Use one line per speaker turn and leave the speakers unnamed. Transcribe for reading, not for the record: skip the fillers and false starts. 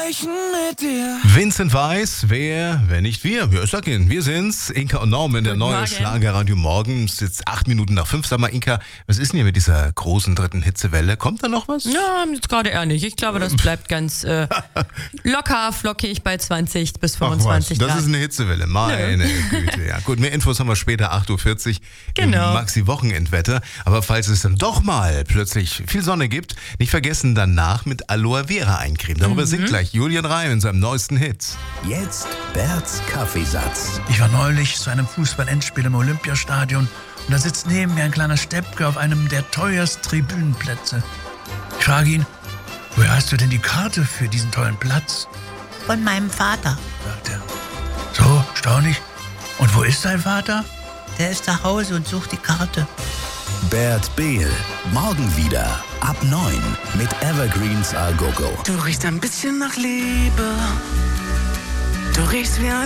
erreichen mit dir.
Vincent Weiss, wer nicht wir? Ja, ich sag Ihnen, wir sind's. Inka und Norman, der neue Schlagerradio Morgen. Es ist jetzt 8 Minuten nach 5. Sag mal, Inka, was ist denn hier mit dieser großen dritten Hitzewelle? Kommt da noch was?
Ja, jetzt gerade eher nicht. Ich glaube, das bleibt ganz locker, flockig bei 20 bis 25 Grad.
Das ist eine Hitzewelle, meine Güte. Ja, gut, mehr Infos haben wir später, 8.40 Uhr
Genau.
im Maxi-Wochenendwetter. Aber falls es dann doch mal plötzlich viel Sonne gibt, nicht vergessen, danach mit Aloe Vera eincremen. Darüber singt gleich Julian Reim in seinem neuesten Hit.
Jetzt Berts Kaffeesatz.
Ich war neulich zu einem Fußball-Endspiel im Olympiastadion und da sitzt neben mir ein kleiner Steppke auf einem der teuersten Tribünenplätze. Ich frage ihn, woher hast du denn die Karte für diesen tollen Platz?
Von meinem Vater.
Sagt er. So, staunlich. Und wo ist dein Vater?
Der ist zu Hause und sucht die Karte.
Bert Behl. Morgen wieder ab 9 mit Evergreens A Go Go.
Du riechst ein bisschen nach Liebe. Du riechst wie ein